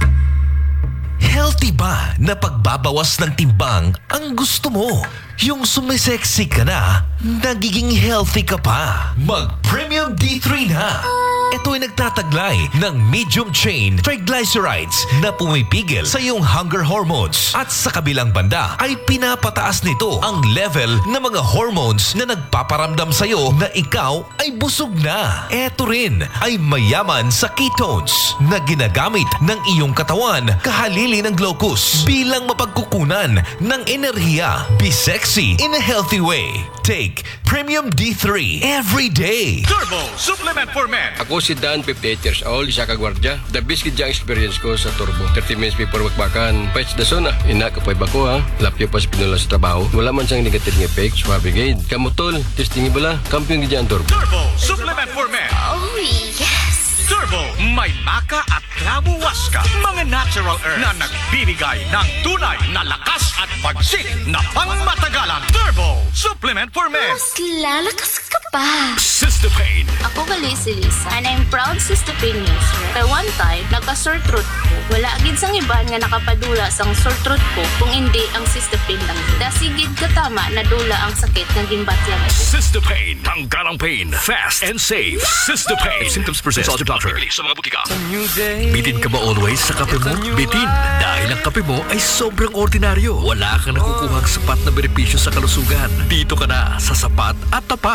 Healthy ba na pagbabawas ng timbang ang gusto mo? Yung sumisexy ka na, nagiging healthy ka pa. Mag-Premium D three na. Ito ay nagtataglay ng medium chain triglycerides na pumipigil sa iyong hunger hormones. At sa kabilang banda ay pinapataas nito ang level ng mga hormones na nagpaparamdam sa iyo na ikaw ay busog na. Ito rin ay mayaman sa ketones na ginagamit ng iyong katawan kahalili ng glucose bilang mapagkukunan ng enerhiya. Be sexy in a healthy way. Take Premium D three every day. Turbo Supplement for Men. Ako si Dan, fifty-eight years old, isa ka gwardya. The best kid experience ko sa Turbo. thirty minutes before magbakan, pets the zona. Ina, kapoy ba ko ha? Lapyo pa sa pinula sa trabaho. Wala man siyang negative effects. Swabigade. Kamutol, testing ibala. Kampiyon gidyan Turbo. Turbo Supplement for Men. Oh, yes! Turbo, may maka at klabu waska. Mga natural herbs na nagbibigay ng tunay na lakas at pagsik na pangmatagalan. Turbo Supplement for Men. Mas lalakas ka pa. Sistopain. Ako gali si Lisa and I'm proud Sistopain user. Kaya one time, nagka-sore throat ko. Wala agad sang iban nga nakapadula sang sore throat ko kung hindi ang Sistopain lang. Dasigid katama na dula ang sakit ng gimbatyang ko. Sistopain. Tanggal ang pain. Fast and safe. Sistopain. Symptoms present. Consult your doctor. Sa mga butika. Bitin ka ba always sa kape mo? Bitin. Dahil ang kape mo ay sobrang ordinaryo. Wala kang nakukuhang sapat na benepisyo sa kalusugan. Dito ka na sa sapat at tapat.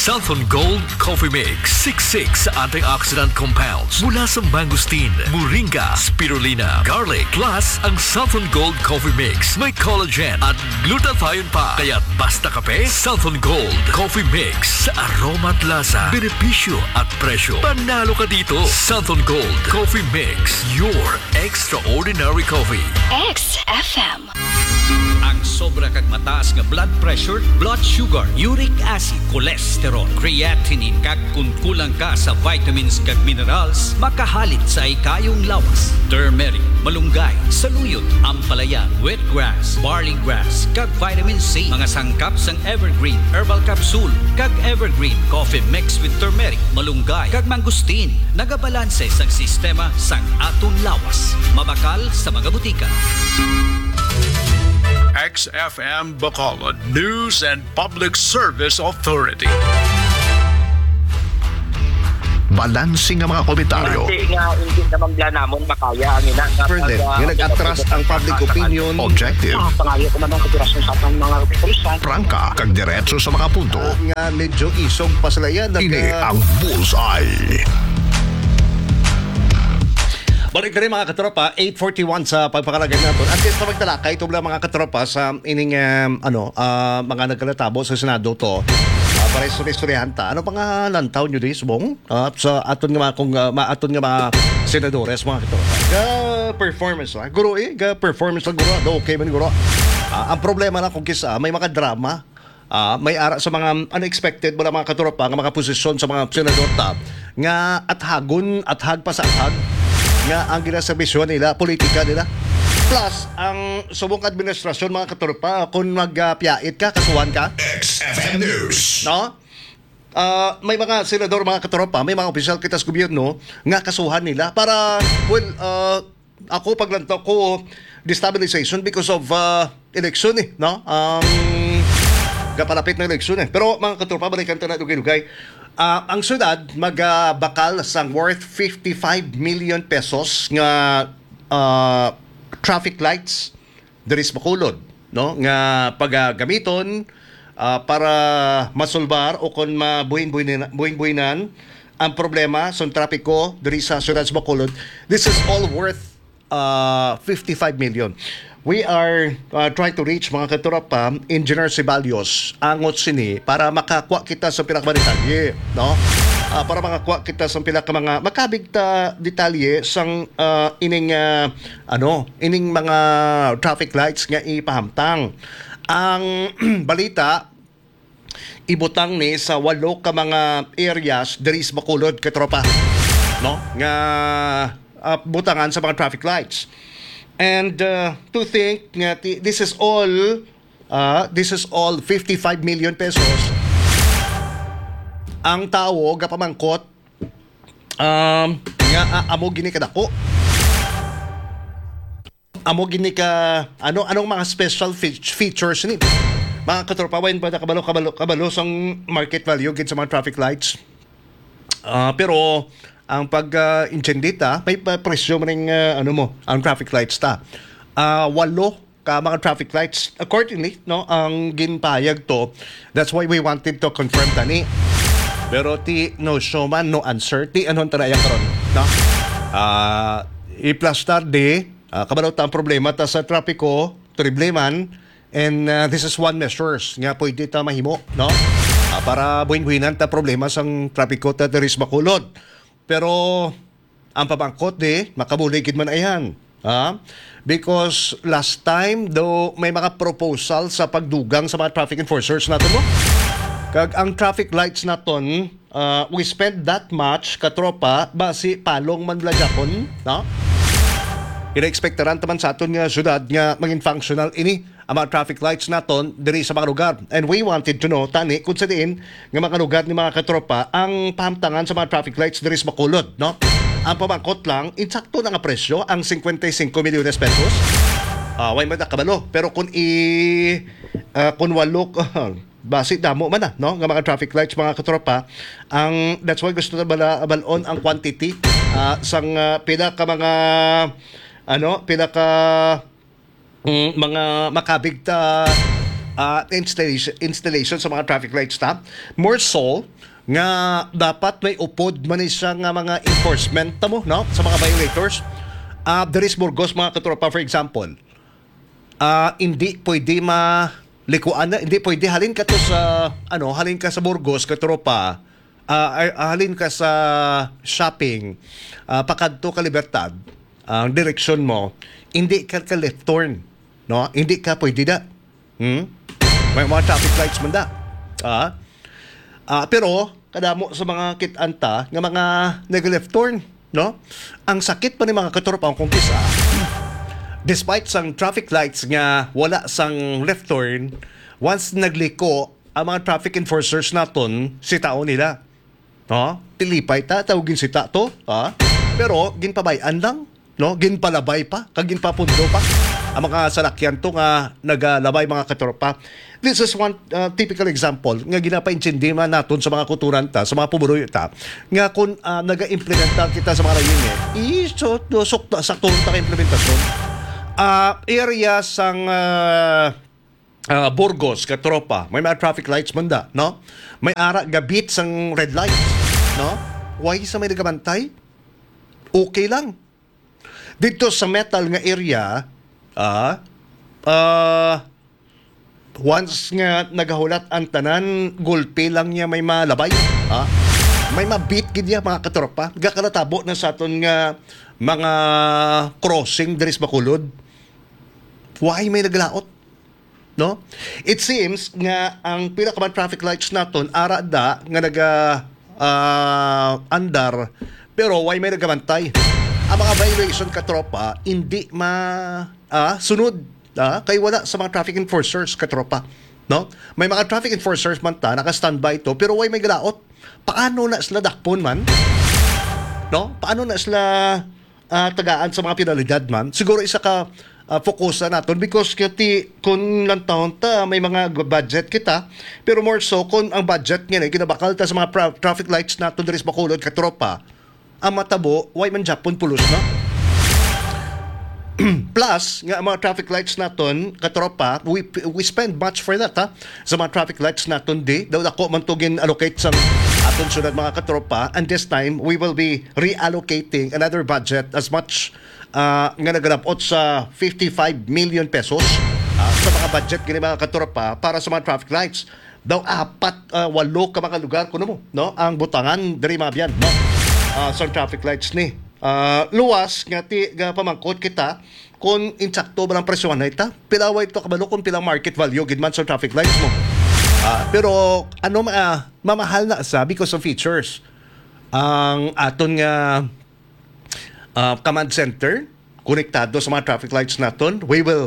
Southern Gold Coffee Mix. Siksik sa antioxidant compounds mula sa mangosteen, moringa, spirulina, garlic. Plus, ang Southern Gold Coffee Mix may collagen at glutathione pa. Kaya't basta kape, Southern Gold Coffee Mix. Sa aroma at lasa, benepisyo at presyo. Panalo ka dito. Southern Gold Coffee Mix. Your extraordinary coffee. X F M. Ang sobra kag mataas nga blood pressure, blood sugar, uric acid, cholesterol, creatinine kag kung kulang ka sa vitamins kag minerals, makahalit sa ikayong lawas. Turmeric, malunggay, saluyot, ampalaya, wheatgrass, barley grass, kag vitamin C. Mga sangkap sang Evergreen Herbal Capsule kag Evergreen Coffee Mix with turmeric, malunggay, kag mangosteen. Nagabalanse sang sistema sang atong lawas. Mabakal sa mga butika. X F M Bacolod News and Public Service Authority. Balansing ang mga komentaryo. Kasi nga, hindi naman bla namon makaya ang ina. Further, nga nag-atras ang public opinion. Objective. Ah, pangayo ko naman katirasyon sa atong mga opisyal. Prangka, kag diretso sa mga punto. Uh, nga medyo isog pa sila yan. Ini ang Bullseye. Balik na rin mga katropa, eight forty-one sa pagpakalagay natin. At least na magtalakay, ito lang mga katropa sa ining um, ano, uh, mga nagkalatabo sa Senado to. Uh, para istorya-istoryahan ta. Ano pa nga lantaw nyo dis, Bong? Uh, sa aton nga mga, kung, uh, ma, aton nga mga senadores, mga katropa. Ga performance lang. Guro eh, ga performance lang guro. Do, okay man guro. Uh, ang problema lang kung kisa, may mga drama. Uh, may ara sa mga unexpected mga mga katropa, nga mga posisyon sa mga senador ta. Nga athagon, athag pa sa athag. Nga ang ginasabisyon nila, politika nila. Plus, ang subong administrasyon, mga katropa, kung magpiyait ka, kasuhan ka. X F M News. No? Uh, may mga senador, mga katropa, may mga opisyal kita sa gobyerno nga kasuhan nila para, well, uh, ako paglantaw ko destabilization because of uh, election eh, no? Um, kapalapit na election eh. Pero mga katropa, balikan ito na dugay-dugay. Uh, ang syudad magbakal sang worth fifty-five million pesos nga uh, traffic lights diri sa Bacolod, no, nga paggamiton uh, para masulbar o kon mabuhin-buhinan ang problema sa trapiko diri sa syudad sa Bacolod. This is all worth uh, fifty-five million. We are uh, trying to reach mga katropa, Engineer Ceballos, angot sini para makakuha kita sa pinakadetalye, no? Uh, para makakuha kita sa pinaka mga makabig ta detalye sang uh, ining uh, ano, ining mga traffic lights nga ipahamtang. Ang balita ibutang ni sa walo ka mga areas diri sa Bacolod katropa, no? Nga uh, butangan sa mga traffic lights. And uh, to think nga this is all uh, this is all fifty-five million pesos. Ang tao gapamangkot um nga uh, amo gini kadako. Amo gini ka ano anong mga special fe- features ni mga katropa wain ba kabalo kabalo kabalo sang market value gid sa mga traffic lights. Uh, pero ang pag-incendita, uh, may presyo mo rin, uh, ano mo, ang traffic lights ta. Uh, walo ka mga traffic lights. Accordingly, no, ang ginpayag to, that's why we wanted to confirm tani. Pero ti no show man, no answer. Ti anong taraya karon, no? Uh, I-plus tarde, uh, kabalaw ta ang problema ta sa trapiko, terrible man, and uh, this is one measures nga pwede ta mahimo, no? Uh, para buhin-buhinan ta problema sang trapiko ta diri sa Bacolod. Pero ang pabangkot di makabuligid man ayan, ha? Because last time do may mga proposal sa pagdugang sa mga traffic enforcers natin mo. Kag ang traffic lights naton, uh, we spent that much katropa basi palong man blajakon, no? Ina-expectaran taman sa aton nga syudad nga maging functional ini ang mga traffic lights naton diri sa mga lugar. And we wanted to know tani kung sa diin nga mga lugar ni mga katropa ang pahamtangan sa mga traffic lights diri sa Bacolod, no? Ang pamangkot lang insakto na nga presyo ang fifty-five milyones pesos. Ah, uh, way man kabalo. Pero kung i uh, kung walok uh, basi damo man na, no? Nga mga traffic lights mga katropa, ang that's why gusto na bala balon ang quantity uh, sang uh, pila ka mga ano, pila ka Mm, mga makabig ta uh, installation installation sa mga traffic lights ta. More so nga dapat may upod man siya nga mga enforcement ta mo, no, sa mga violators. Uh, there is Burgos, mga katropa, for example. Uh, hindi pwede ma likuan na, hindi pwede halin ka to sa ano, halin ka sa Burgos, katropa. Uh, halin ka sa shopping, uh, pakadto ka Libertad, ang uh, direksyon mo, hindi ka ka left turn, no? Hindi ka pwede da. Hmm? May mga traffic lights man da. Ah. Uh, pero kadamo sa mga kitanta nga mga nag-left turn, no? Ang sakit pa ni mga katropa kung kisa. Despite sang traffic lights nga wala sang left turn, once nagliko ang mga traffic enforcers naton si tao nila. No? Tilipay ta, tawagin si ta to. Ha? Pero ginpabayan lang, no? Ginpalabay pa, kag ginpapundo pa ang mga salakyan to nga nagalabay mga katropa. This is one uh, typical example nga ginapaintindi man naton sa mga kuturan ta, sa mga pumuruyo ta, nga kung uh, naga-implementa kita sa mga layin eh, isot, sok, sakto ta ka implementasyon. Uh, area sang uh, uh, Burgos, katropa, may mga traffic lights man da, no? May ara gabit sang red lights, no? Why sa may nagabantay? Okay lang. Dito sa metal nga area, ah, uh, uh, once nga nagahulat ang tanan, gulpe lang niya may malabay, ah. May mabit gid ya mga katropa. Gakalatabo na sa aton nga mga crossing diri sa Bacolod. Why may naglaot? No? It seems nga ang pinakaman traffic lights naton ara da nga naga uh, andar, pero why may nagabantay? Ang mga violation katropa hindi ma ah, sunod, ah, kay wala sa mga traffic enforcers katropa, no? May mga traffic enforcers man ta naka-standby to, pero why may galaot? Paano na sila dakpon man? No? Paano na sila uh, tagaan sa mga penalidad man? Siguro isa ka uh, fokusan naton because kati kung lang taon ta may mga budget kita, pero more so kung ang budget nga ginabakal ta sa mga pra- traffic lights naton diri sa Bacolod katropa, ang matabo why man Japon pulos na. Plus nga ang mga traffic lights naton katropa, we we spend much for that ha sa mga traffic lights naton di daw ako man to gin allocate sa aton sunod mga katropa, and this time we will be reallocating another budget as much uh, nga nagalapot sa fifty-five million pesos uh, sa mga budget gini mga katropa para sa mga traffic lights. Daw apat uh, walo ka mga lugar kuno mo, no, ang butangan diri mabyan, no, uh, sa traffic lights ni. Uh, luwas nga ti nga pamangkot kita kung insakto ba ang presyon na ita, pilaway ito kabalo kung pilang market value gid man sa traffic lights mo. Uh, pero ano uh, mamahal na sa because of features. Ang aton nga uh, command center konektado sa mga traffic lights naton, we will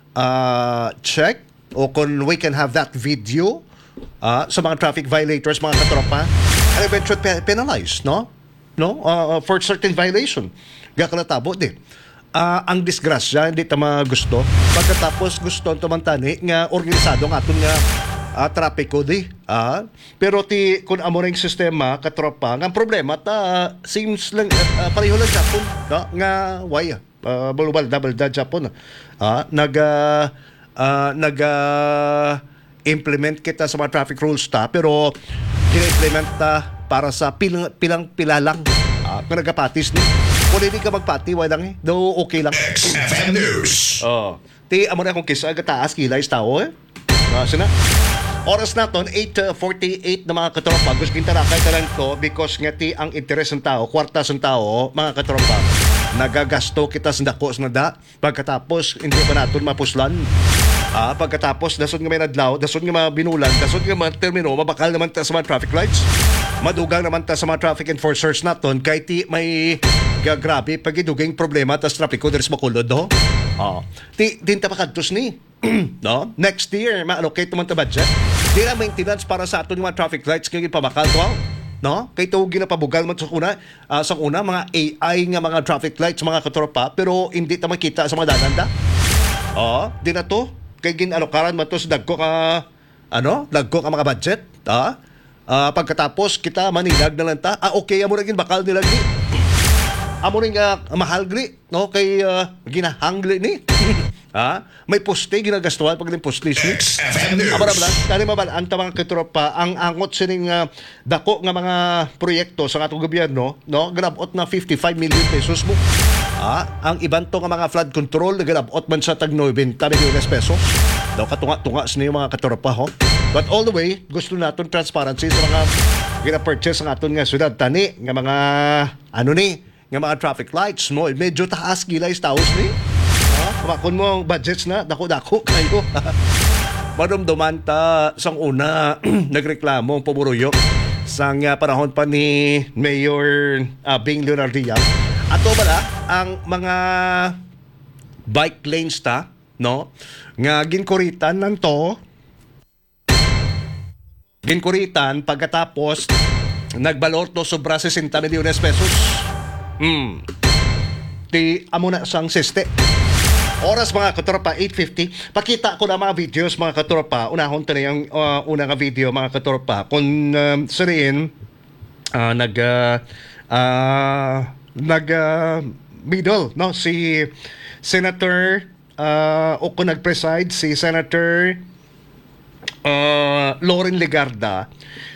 uh, check o kung we can have that video uh, sa mga traffic violators mga katropa, and eventually pe- penalize, no? No, uh, for certain violation. Gakalatabo din. Uh, ang disgrasya hindi ta gusto. Pagkatapos gusto to man tani nga organisado nga aton nga uh, trapiko di. Uh, pero ti kun amo ring sistema katropa, nga problema ta uh, seems lang uh, pareho lang Japon, no? Nga why uh, global double da Japon. Uh, nag uh, uh, nag uh, implement kita sa mga traffic rules ta, pero gina-implement ta para sa pilang pilang pilalang uh, nga nagapatis ni. Kung hindi ka magpati, wala lang eh. Do okay lang. X F M News. Oh. Ti amo na akong kisa gataas kilay tao eh. Uh, sina. Oras naton eight forty-eight na mga katropa. Gusto kita na kay talang to because nga ti ang interes ng tao, kwartas ng tao, mga katropa. Nagagasto kita sa dako sa nada. Pagkatapos hindi pa naton mapuslan. Ah, pagkatapos dasod nga may nadlaw, dasod nga mabinulan, dasod nga termino, mabakal naman ta sa mga traffic lights. Madugang naman ta sa mga traffic enforcers naton kay ti may gagrabe pagiduging problema tas trapiko diri sa Bacolod, no? Ah, ti din ta pakadtos ni. No? Next year ma-allocate naman ta budget. Di na maintenance para sa aton mga traffic lights kay pabakal to. No? Kay to ginapabugal man sa una, uh, sa una mga A I nga mga traffic lights mga katropa, pero hindi ta makita sa mga dalan da. Oh, di na to kay ginalokaran man to sa dagko ka ano, dagko ka mga budget, ha? Uh, pagkatapos kita manilag na lang ta. Ah, okay, amo rin bakal nila ni. Amo rin uh, mahal gli, no? Kay uh, ginahangli ni. Ha? May poste ginagastuhan pag ng poste ni. Aba na ba? Tani mabal ang tamang katropa ang angot sining uh, dako nga mga proyekto sa atong gobyerno, no? Grabot na fifty-five million pesos mo. Ha? Ang iban to nga mga flood control nagrabot man sa tag ninety milyones pesos. Daw katunga-tunga sa niyo mga katropa ho. But all the way, gusto naton transparency sa mga gina-purchase ang aton nga syudad tani nga mga ano ni, nga mga traffic lights mo. Medyo taas gilay sa taos ni. Pakon mo ang budgets na, dako-dako kayo. Marumduman ta sang una nagreklamo ang paboruyok sang uh, panahon pa ni Mayor uh, Bing Leonardia. Ato bala ang mga bike lanes ta, no? Nga ginkuritan nan to. Ginkuritan pagkatapos nagbalor to sobra sixty milyones pesos. Hmm. Ti amo na sang siste. Oras mga katropa, eight fifty. Pakita ko na mga videos mga katropa. Unahon to na yung uh, una nga video mga katropa. Kung um, sariin, uh, nag, uh, uh, nag, uh, middle, no? Si Senator, uh, o kung nag-preside, si Senator uh, Loren Legarda.